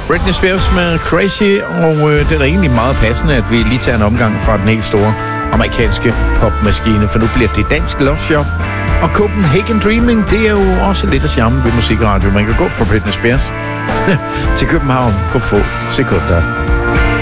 Britney Spears med Crazy, og det er da egentlig meget passende, at vi lige tager en omgang fra den helt store amerikanske popmaskine, for nu bliver det Dansk Love Shop. Og Copenhagen Dreaming, det er jo også lidt af charmen ved musikradio. Man kan gå fra Britney Spears til København på få sekunder.